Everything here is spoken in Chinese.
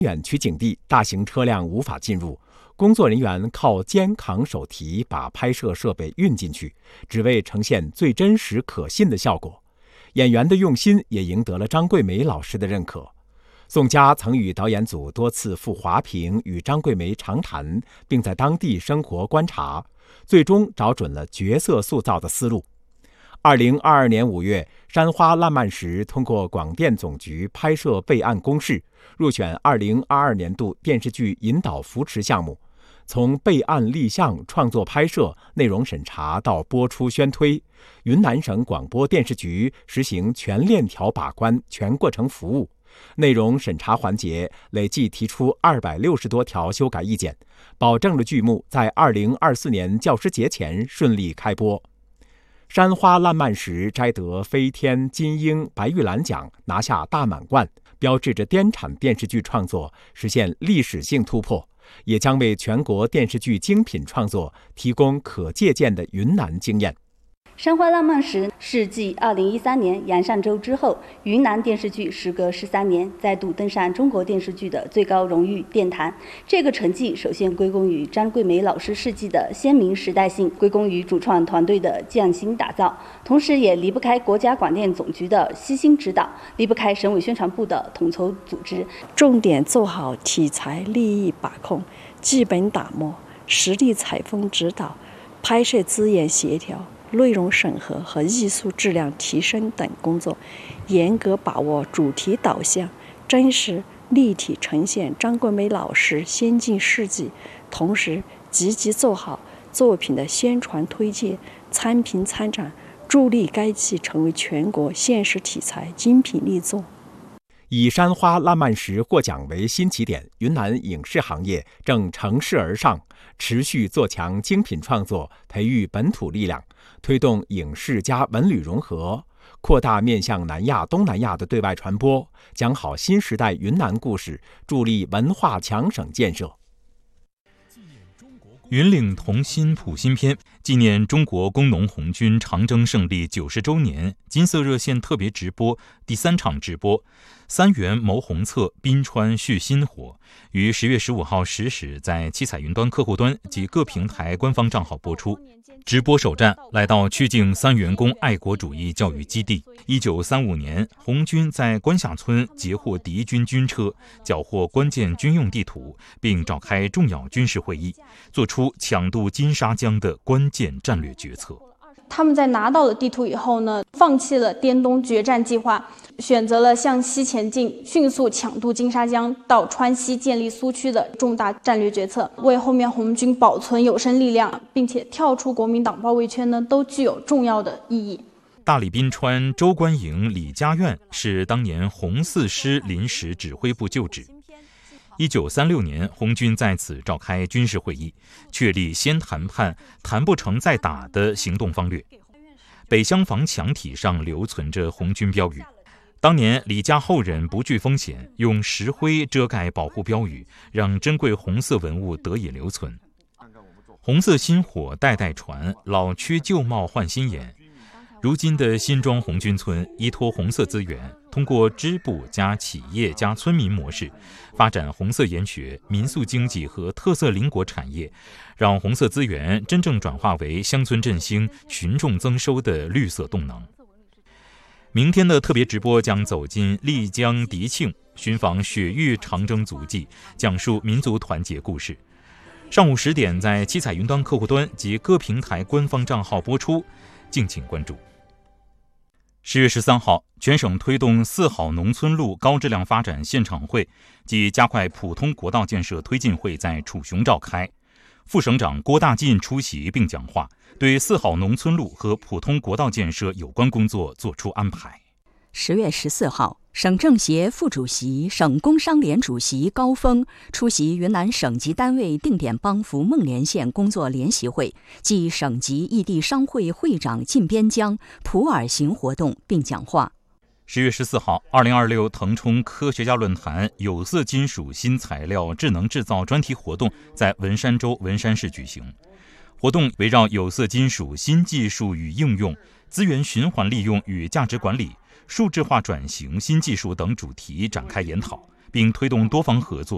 远取景地，大型车辆无法进入，工作人员靠肩扛手提把拍摄设备运进去，只为呈现最真实可信的效果。演员的用心也赢得了张桂梅老师的认可。宋佳曾与导演组多次赴华坪与张桂梅长谈，并在当地生活观察，最终找准了角色塑造的思路。2022年5月，《山花烂漫时》通过广电总局拍摄备案公示，入选2022年度电视剧引导扶持项目。从备案立项、创作拍摄、内容审查到播出宣推，云南省广播电视局实行全链条把关、全过程服务。内容审查环节累计提出260多条修改意见，保证了剧目在2024年教师节前顺利开播。山花烂漫时摘得飞天、金鹰、白玉兰奖，拿下大满贯，标志着滇产电视剧创作实现历史性突破，也将为全国电视剧精品创作提供可借鉴的云南经验。 山花烂漫时是继2013年杨善洲之后，云南电视剧时隔13年再度登上中国电视剧的最高荣誉殿堂。这个成绩首先归功于张桂梅老师事迹的鲜明时代性，归功于主创团队的匠心打造，同时也离不开国家广电总局的悉心指导，离不开省委宣传部的统筹组织。 重点做好题材利益把控、剧本打磨、实地采风指导、拍摄资源协调、内容审核和艺术质量提升等工作，严格把握主题导向，真实立体呈现张桂梅老师先进事迹，同时积极做好作品的宣传推介、参评参展，助力该剧成为全国现实题材精品力作。 以山花烂漫时获奖为新起点，云南影视行业正乘势而上，持续做强精品创作，培育本土力量，推动影视加文旅融合，扩大面向南亚、东南亚的对外传播，讲好新时代云南故事，助力文化强省建设。 云岭同心谱新篇，纪念中国工农红军长征胜利90周年金色热线特别直播第3场直播，三元谋红策，滨川续薪火，于10月15号10时在七彩云端客户端及各平台官方账号播出。直播首站来到曲靖三元宫爱国主义教育基地。1935年，红军在关下村截获敌军军车，缴获关键军用地图，并召开重要军事会议，做出抢渡金沙江的关键战略决策。 他们在拿到了地图以后呢，放弃了滇东决战计划，选择了向西前进，迅速抢渡金沙江到川西建立苏区的重大战略决策，为后面红军保存有生力量并且跳出国民党包围圈呢，都具有重要的意义。 大理滨川州官营李家院是当年红四师临时指挥部旧址。1936年，红军在此召开军事会议，确立先谈判谈不成再打的行动方略。北厢房墙体上留存着红军标语。当年李家后人不惧风险，用石灰遮盖保护标语，让珍贵红色文物得以留存。红色薪火代代传，老区旧貌换新颜。如今的新庄红军村依托红色资源，通过支部加企业加村民模式，发展红色研学、民宿经济和特色邻国产业，让红色资源真正转化为乡村振兴、群众增收的绿色动能。明天的特别直播将走进丽江迪庆，寻访雪域长征足迹，讲述民族团结故事。上午10点在七彩云端客户端及各平台官方账号播出，敬请关注。10月13号，全省推动4好农村路高质量发展现场会及加快普通国道建设推进会在楚雄召开，副省长郭大进出席并讲话，对4好农村路和普通国道建设有关工作作出安排。 10月14号，省政协副主席、省工商联主席高峰出席云南省级单位定点帮扶孟连县工作联席会暨省级异地商会会长进边疆普洱行活动并讲话。 10月14号，2026腾冲科学家论坛有色金属新材料智能制造专题活动在文山州文山市举行。活动围绕有色金属新技术与应用、资源循环利用与价值管理、数字化转型新技术等主题展开研讨，并推动多方合作